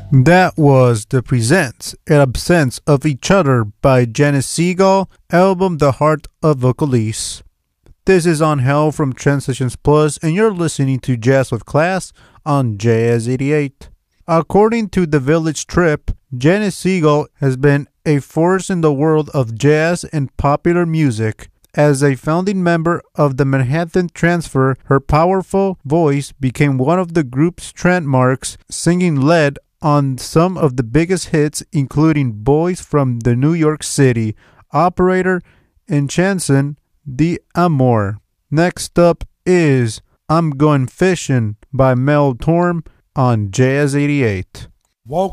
That was The Presence and Absence of Each Other by Janis Segal, album The Heart of Vocalise. This is Angel from Transitions Plus, and you're listening to Jazz with Class on Jazz 88. According to The Village Trip, Janis Segal has been a force in the world of jazz and popular music. As a founding member of the Manhattan Transfer, her powerful voice became one of the group's trademarks, singing lead on some of the biggest hits, including Boys from the New York City, Operator, and Chanson d'Amour. Next up is I'm Going Fishing by Mel Torme on Jazz 88.